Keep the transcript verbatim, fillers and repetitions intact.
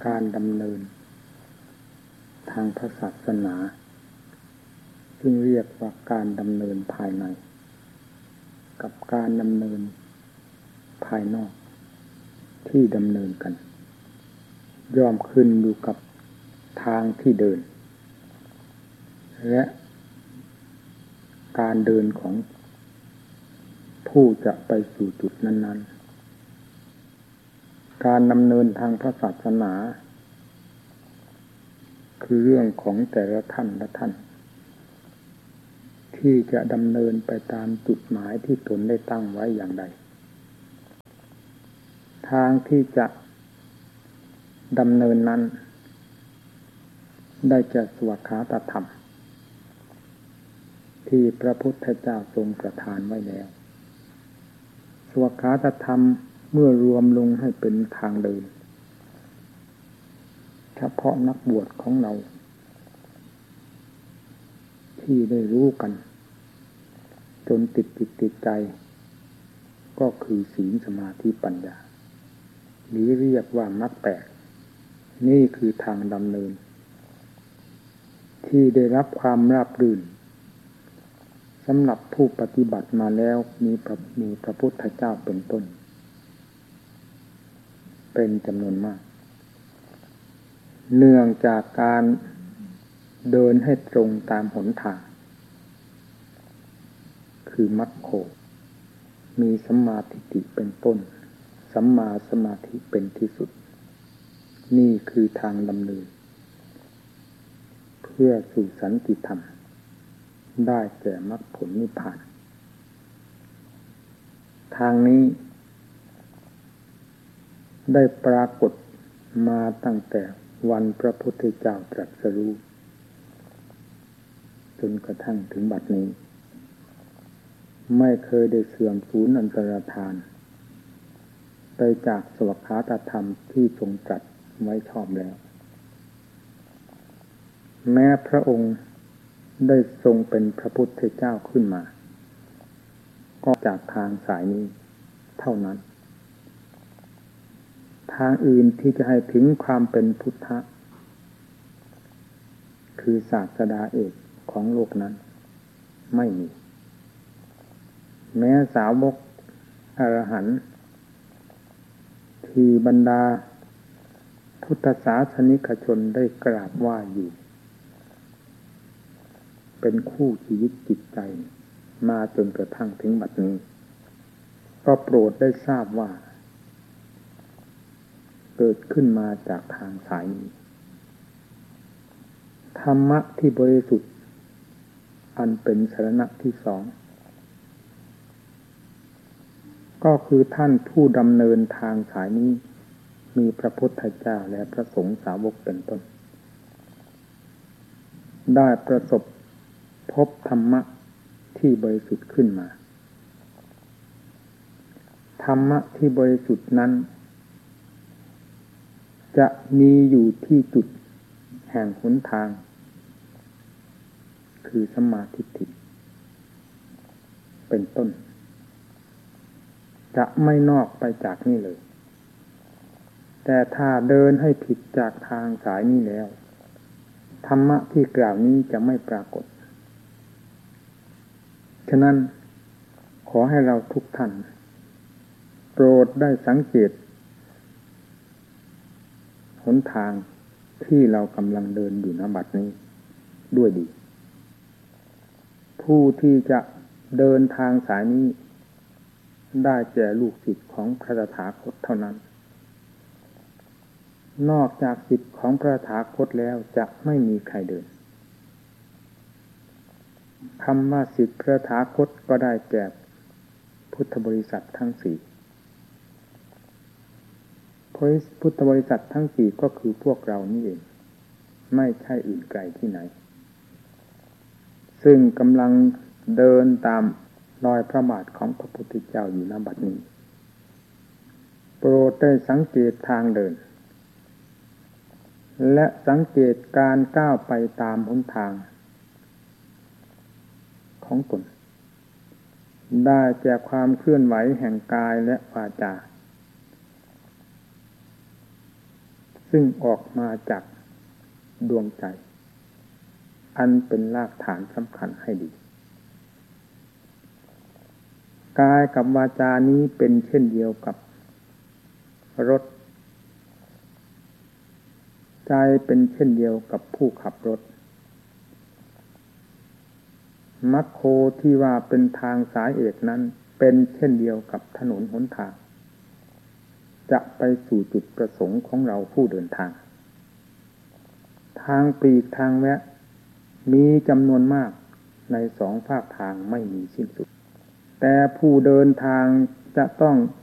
การดำเนินทางพระศาสนาซึ่งเรียกว่าการดำเนินภายในกับการดำเนินภายนอกที่ดำเนินกันย่อมขึ้นอยู่กับทางที่เดินและการเดินของผู้จะไปสู่จุดนั้นๆการดำเนินทางพระศาสนาคือเรื่องของแต่ละท่านละท่านที่จะดำเนินไปตามจุดหมายที่ตนได้ตั้งไว้อย่างใดทางที่จะดำเนินนั้นได้แก่สวขาตธรรมที่พระพุทธเจ้าทรงประทานไว้แล้วสวขาตธรรมเมื่อรวมลงให้เป็นทางเดินเฉพาะนักบวชของเราที่ได้รู้กันจนติดติดติดใจก็คือศีลสมาธิปัญญาหรือเรียกว่ามรรคแปดนี่คือทางดำเนินที่ได้รับความราบรื่นสำหรับผู้ปฏิบัติมาแล้วมีพระมีพระพุทธเจ้าเป็นต้นเป็นจำนวนมากเนื่องจากการเดินให้ตรงตามหนทางคือมรรคโคมีสัมมาทิฏฐิเป็นต้นสัมมาสมาธิเป็นที่สุดนี่คือทางดำเนินเพื่อสู่สันติธรรมได้แก่มรรคผลนิพพานทางนี้ได้ปรากฏมาตั้งแต่วันพระพุทธเจ้าตรัสรู้จนกระทั่งถึงบัดนี้ไม่เคยได้เสื่อมสูญอันตรธานไปจากสวขาตธรรมที่ทรงตรัสไว้ชอบแล้วแม้พระองค์ได้ทรงเป็นพระพุทธเจ้าขึ้นมาก็จากทางสายนี้เท่านั้นทางอื่นที่จะให้ถึงความเป็นพุทธะคือศาสดาเอกของโลกนั้นไม่มีแม้สาวกอรหันต์ที่บรรดาพุทธศาสนิกชนได้กราบไหว้อยู่เป็นคู่ชีวิตจิตใจมาจนกระทั่งถึงบัดนี้ก็โปรดได้ทราบว่าเกิดขึ้นมาจากทางสายนี้ธรรมะที่บริสุทธิ์อันเป็นสรณะที่สองก็คือท่านผู้ดำเนินทางสายนี้มีพระพุทธเจ้าและพระสงฆ์สาวกเป็นต้นได้ประสบพบธรรมะที่บริสุทธิ์ขึ้นมาธรรมะที่บริสุทธิ์นั้นจะมีอยู่ที่จุดแห่งหนทางคือสัมมาทิฏฐิเป็นต้นจะไม่นอกไปจากนี่เลยแต่ถ้าเดินให้ผิดจากทางสายนี้แล้วธรรมะที่กล่าวนี้จะไม่ปรากฏฉะนั้นขอให้เราทุกท่านโปรดได้สังเกตหนทางที่เรากำลังเดินอยู่ณบัดนี้ด้วยดีผู้ที่จะเดินทางสายนี้ได้แก่ลูกศิษย์ของพระตถาคตเท่านั้นนอกจากศิษย์ของพระตถาคตแล้วจะไม่มีใครเดินคำว่าศิษย์พระตถาคตก็ได้แก่พุทธบริษัททั้งสี่พุทธบริษัททั้งสี่ก็คือพวกเรานี่เองไม่ใช่อื่นไกลที่ไหนซึ่งกำลังเดินตามรอยพระบาทของพระพุทธเจ้าอยู่ณบัดนี้โปรดได้สังเกตทางเดินและสังเกตการก้าวไปตามหนทางของตนได้แก่ความเคลื่อนไหวแห่งกายและวาจาซึ่งออกมาจากดวงใจอันเป็นรากฐานสำคัญให้ดีกายกับวาจานี้เป็นเช่นเดียวกับรถใจเป็นเช่นเดียวกับผู้ขับรถมัคโคที่ว่าเป็นทางสายเอกนั้นเป็นเช่นเดียวกับถนนหนทางจะไปสู่จุดประสงค์ของเราผู้เดินทางทางปลีกทางแวะมีจำนวนมากในสองภาคทางไม่มีสิ้นสุดแต่ผู้เดินทางจะต้อง